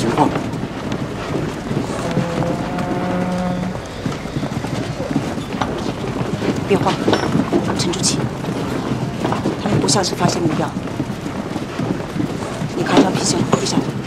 情况？ 别慌，沉住气。他们不像是发现目标。你看一张皮箱，闭上。